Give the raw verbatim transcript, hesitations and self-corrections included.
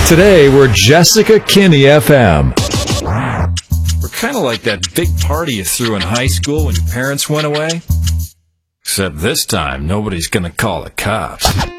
Today, we're Jessica Kinney F M. We're kind of like that big party you threw in high school when your parents went away. Except this time, nobody's going to call the cops.